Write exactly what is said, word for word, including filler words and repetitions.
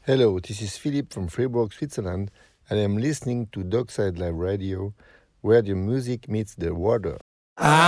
Hello, this is Philip from Freiburg, Switzerland, and I'm listening to Dockside Live Radio, where the music meets the water.